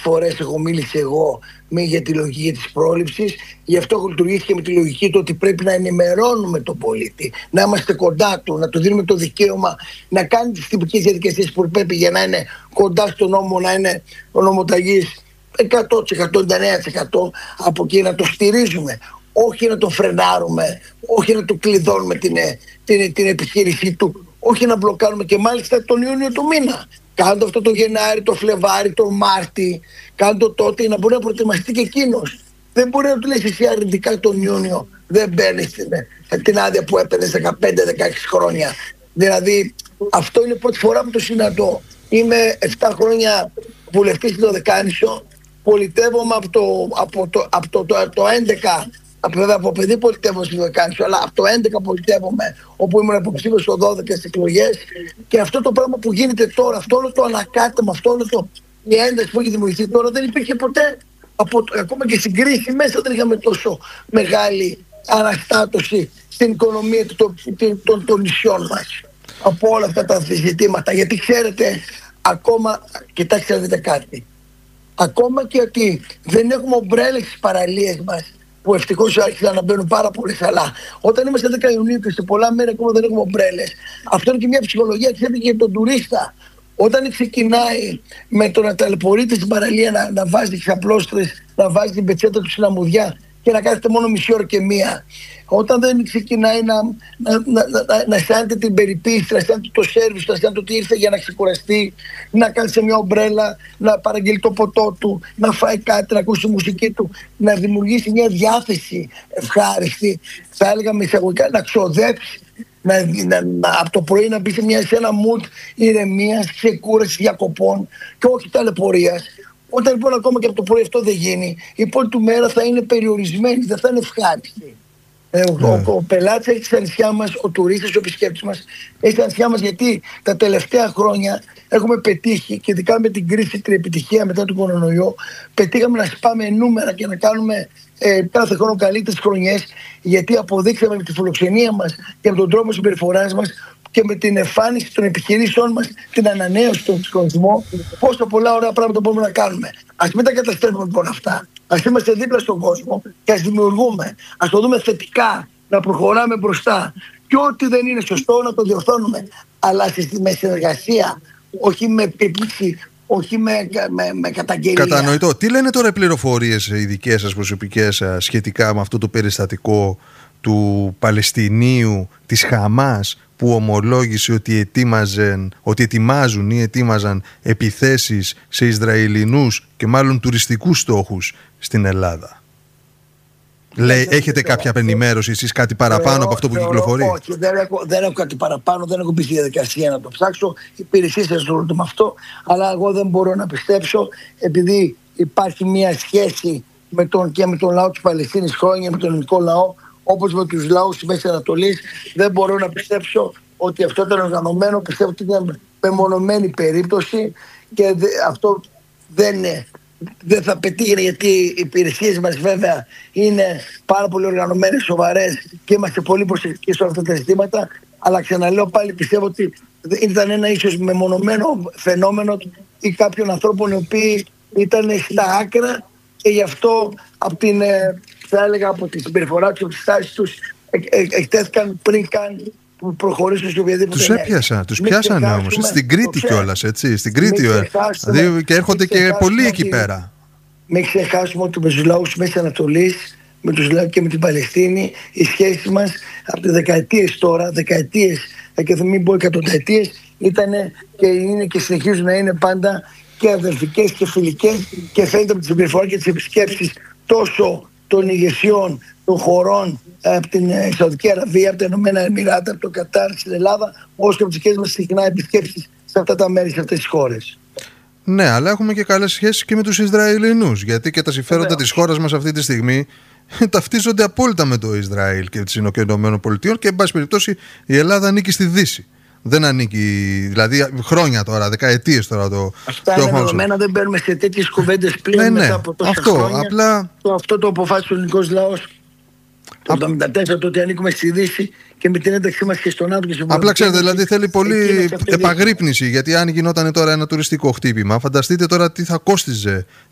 φορές έχω μίλησει εγώ για τη λογική της πρόληψης. Γι' αυτό έχω λειτουργήσει και με τη λογική του ότι πρέπει να ενημερώνουμε τον πολίτη, να είμαστε κοντά του, να του δίνουμε το δικαίωμα να κάνει τις τυπικές διαδικασίες που πρέπει για να είναι κοντά στον νόμο, να είναι ο νομοταγής 100%, 99% από εκεί, να το στηρίζουμε. Όχι να τον φρενάρουμε, όχι να του κλειδώνουμε την επιχείρησή του, όχι να μπλοκάρουμε, και μάλιστα τον Ιούνιο του μήνα. Κάντε αυτό το Γενάρη, το Φλεβάρι, το Μάρτι, κάντε τότε να μπορεί να προετοιμαστεί και εκείνος. Δεν μπορεί να του λες εσύ αρνητικά τον Ιούνιο, δεν παίρνεις την άδεια που έπαιρνες 15-16 χρόνια. Δηλαδή αυτό είναι η πρώτη φορά που το συναντώ. Είμαι 7 χρόνια βουλευτής στο Δεκάνησο, πολιτεύομαι από το 11. Βέβαια από παιδί πολιτεύομαι στο Δεκάνησο, αλλά από το 11 πολιτεύομαι, όπου ήμουν υποψήφιος στο 12 στις εκλογές. Και αυτό το πράγμα που γίνεται τώρα, αυτό όλο το ανακάτεμα, αυτό όλο η ένταση που έχει δημιουργηθεί τώρα, δεν υπήρχε ποτέ. Ακόμα και στην κρίση μέσα δεν είχαμε τόσο μεγάλη αναστάτωση στην οικονομία των νησιών μας από όλα αυτά τα ζητήματα. Γιατί ξέρετε, ακόμα, κοιτάξτε να δείτε κάτι, ακόμα και ότι δεν έχουμε ομπρέλες στις παραλίες μας, που ευτυχώς άρχισαν να μπαίνουν πάρα πολλές, αλλά όταν είμαστε 10 Ιουνίου και σε πολλά μέρη ακόμα δεν έχουμε ομπρέλες, αυτό είναι και μια ψυχολογία, ξέρετε, για τον τουρίστα. Όταν ξεκινάει με το να ταλαιπωρείται στην παραλία, να βάζει ξαπλώστρες, να βάζει την πετσέτα του στην αμμουδιά και να κάθεται μόνο μισή ώρα και μία. Όταν δεν ξεκινάει να αισθάνεται την περιποίηση, να αισθάνεται το σέρβις, να αισθάνεται ότι ήρθε για να ξεκουραστεί, να κάνει σε μια ομπρέλα, να παραγγείλει το ποτό του, να φάει κάτι, να ακούσει τη μουσική του, να δημιουργήσει μια διάθεση ευχάριστη, θα έλεγα με εισαγωγικά, να ξοδέψει. Από το πρωί να μπει σε ένα mood ηρεμίας, ξεκούρασης, διακοπών και όχι ταλαιπωρίας. Όταν λοιπόν ακόμα και από το πρωί αυτό δεν γίνει, η υπόλοιπη μέρα θα είναι περιορισμένη, δεν θα είναι ευχάριστη. Ο πελάτης έχει τη ανησιά μας, ο τουρίστας, ο επισκέπτης μας έχει τη ανησιά μας, γιατί τα τελευταία χρόνια έχουμε πετύχει, και ειδικά με την κρίση, την επιτυχία μετά τον κορονοϊό, πετύχαμε να σπάμε νούμερα και να κάνουμε κάθε χρόνο καλύτερες χρονιές, γιατί αποδείξαμε με τη φιλοξενία μας και με τον τρόπο συμπεριφοράς μας και με την εμφάνιση των επιχειρήσεων μας, την ανανέωση του εξοπλισμού, πόσο πολλά ωραία πράγματα μπορούμε να κάνουμε. Ας μην τα καταστρέφουμε λοιπόν αυτά. Ας είμαστε δίπλα στον κόσμο και ας δημιουργούμε. Ας το δούμε θετικά, να προχωράμε μπροστά. Και ό,τι δεν είναι σωστό να το διορθώνουμε. Αλλά με συνεργασία, όχι με επίπληξη, όχι με καταγγελία. Κατανοητό. Τι λένε τώρα οι πληροφορίες οι δικές σας προσωπικές σχετικά με αυτό το περιστατικό του Παλαιστινίου της Χαμάς, που ομολόγησε ότι ετοιμάζουν ή ετοίμαζαν επιθέσεις σε Ισραηλινούς και μάλλον τουριστικούς στόχους στην Ελλάδα? Λέει, έχετε κάποια ενημέρωση εσείς, κάτι παραπάνω από αυτό που κυκλοφορεί? Όχι, δεν έχω κάτι παραπάνω, δεν έχω μπει στη διαδικασία να το ψάξω. Οι υπηρεσίες ασχολούνται με αυτό, αλλά εγώ δεν μπορώ να πιστέψω, επειδή υπάρχει μια σχέση και με τον λαό της Παλαιστίνης χρόνια, με τον ελληνικό λαό, όπως με τους λαούς της Μέσης Ανατολής, δεν μπορώ να πιστέψω ότι αυτό ήταν οργανωμένο. Πιστεύω ότι ήταν μεμονωμένη περίπτωση και αυτό δεν θα πετύχει, γιατί οι υπηρεσίες μας βέβαια είναι πάρα πολύ οργανωμένες, σοβαρές και είμαστε πολύ προσεκτικοί σε όλα αυτά τα ζητήματα. Αλλά ξαναλέω πάλι, πιστεύω ότι ήταν ένα ίσως μεμονωμένο φαινόμενο ή κάποιων ανθρώπων οι οποίοι ήταν στα άκρα, και γι' αυτό θα έλεγα από τη συμπεριφορά τους, από τις στάσεις τους, εκτέθηκαν πριν καν προχωρήσουν σε οποιαδήποτε. Τους πιάσανε όμως, στην Κρήτη κιόλας, έτσι, στην Κρήτη, δηλαδή, και έρχονται και πολλοί εκεί πέρα. Μην ξεχάσουμε ότι με τους λαούς της Μέσης Ανατολής, με τους λαούς και με την Παλαιστίνη, οι σχέσεις μας από τις δεκαετίες τώρα, και θα μην πω εκατονταετίες, ήταν και είναι και συνεχίζουν να είναι πάντα και αδελφικές και φιλικές, και φαίνεται από τη συμπεριφορά και τις επισκέψεις τόσο των ηγεσιών των χωρών από την Σαουδική Αραβία, από τα Ηνωμένα Εμιράτα, από το Κατάρ στην Ελλάδα, όσο και από τις δικές μας συχνά επισκέψεις σε αυτά τα μέρη, σε αυτές τις χώρες. Ναι, αλλά έχουμε και καλές σχέσεις και με τους Ισραηλινούς, γιατί και τα συμφέροντα της χώρας μας αυτή τη στιγμή ταυτίζονται απόλυτα με το Ισραήλ και τις Ηνωμένων Πολιτειών, και εν πάση περιπτώσει η Ελλάδα ανήκει στη Δύση. Δεν ανήκει, δηλαδή χρόνια τώρα, δεκαετίες τώρα το. Αυτά είναι δεδομένα, δεν μπαίνουμε σε τέτοιες κουβέντες πλέον μετά από τόσα χρόνια. Αυτό το αποφάσισε ο ελληνικός λαός το 1974, το ότι ανήκουμε στη Δύση και με την ένταξή μας και στον ΝΑΤΟ και στον. Απλά ξέρετε, δηλαδή θέλει πολύ επαγρύπνηση, γιατί αν γινόταν τώρα ένα τουριστικό χτύπημα, φανταστείτε τώρα τι θα κόστιζε